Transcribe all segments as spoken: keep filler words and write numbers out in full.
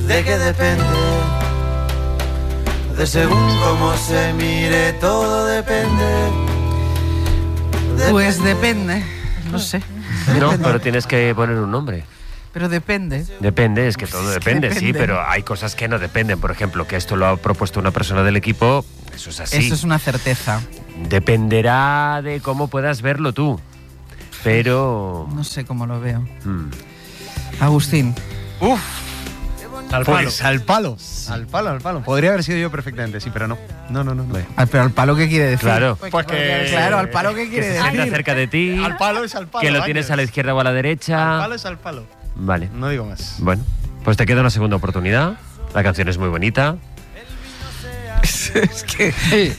¿De qué depende? De según cómo se mire, todo depende. Depende. Pues depende, no sé. No, Depende. pero tienes que poner un nombre. Pero depende. Depende, es que todo Es que depende, depende. sí, pero hay cosas que no dependen. Por ejemplo, que esto lo ha propuesto una persona del equipo, eso es así. Eso es una certeza. Dependerá de cómo puedas verlo tú. Pero... No sé cómo lo veo. Hmm. Agustín. Uf. Al palo. Pues al palo. Al palo, al palo. Podría haber sido yo perfectamente, sí, pero no. No, no, no. no. Ah, pero al palo, ¿qué quiere decir? Claro, Pues que... Claro, al palo, ¿qué que quiere se decir? sienta cerca de ti, Al palo es al palo. que lo Ángel. tienes a la izquierda o a la derecha. Al palo es al palo. Vale, No digo más. bueno, pues te queda una segunda oportunidad. La canción es muy bonita. Es que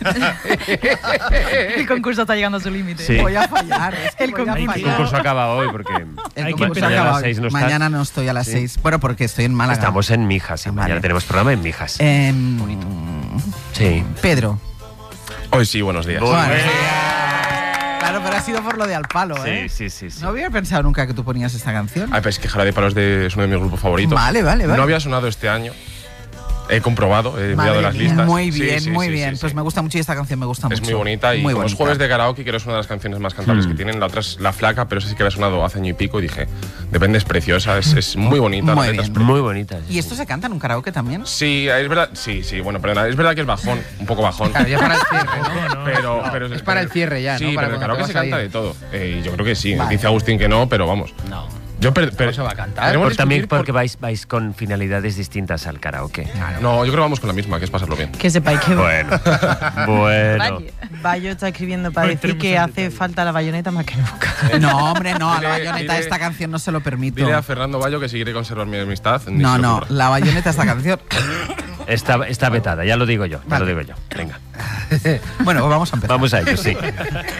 El concurso está llegando a su límite. Sí. voy a fallar. Es que El voy a concurso- El fallar. concurso acaba hoy porque El Hay que concurso empezar. mañana a acaba las hoy. seis no estás. Mañana no estoy a las Sí. seis. Bueno, porque estoy en Málaga. Estamos en Mijas y Ah, mañana vale. tenemos programa en Mijas. Em, Sí. Pedro. Hoy sí, buenos días. Bueno. Bueno. Claro, pero ha sido por lo de al palo, ¿eh? Sí, sí, sí, sí. No había pensado nunca que tú ponías esta canción. Ay, pues es que Jarabe de Palo es, de- es uno de mis grupos favoritos. Vale, vale, vale. No había sonado este año. He comprobado, he mirado Madre las mía, listas. Muy Sí, bien, sí, muy sí, bien. sí, Pues sí. me gusta mucho y esta canción me gusta Es mucho. muy bonita y Muy como es bonita. jueves de karaoke, que es una de las canciones más cantables Mm. que tienen. La otra es La Flaca, pero esa sí que había sonado hace año y pico y dije, depende, es preciosa, es, es muy bonita. Muy la neta, bien. es pre- Muy bonita. sí, ¿Y esto sí. se canta en un karaoke también? Sí, es verdad, sí, sí, bueno, perdona, es verdad que es bajón, un poco bajón. Claro, ya para el cierre, ¿no? No, Pero, pero Es para el cierre ya, sí, ¿no? Para pero en el cuando karaoke te se vas a canta ir. de todo. Eh, y yo creo que sí. Vale. Dice Agustín que no, pero vamos. No. Yo per- per- No se va a cantar. Queremos Por- también discutir porque vais, vais con finalidades distintas al karaoke. No, yo creo que vamos con la misma, que es pasarlo bien. Que sepáis que Bueno, bueno. Bayo está escribiendo para No decir entremos que en hace detalle. falta la bayoneta más que nunca. No, hombre, no. A la Dile- bayoneta dile- esta canción no se lo permito. Dile a Fernando Bayo que si quiere conservar mi amistad. ni No, se le no. ocurra. La bayoneta esta canción. Está, está vetada, ya lo digo yo, ya Vale. lo digo yo. Venga, Bueno, pues vamos a empezar. vamos a ello, sí.